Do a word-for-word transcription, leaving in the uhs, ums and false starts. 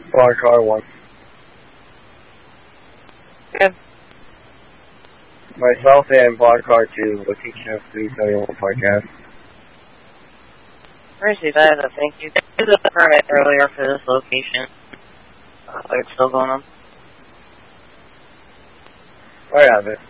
Bar car one. Good. Myself and Bar car two, location of three seventy-one podcast. Appreciate that, uh, thank you. There was a permit earlier for this location. Uh, it's still going on. I have it.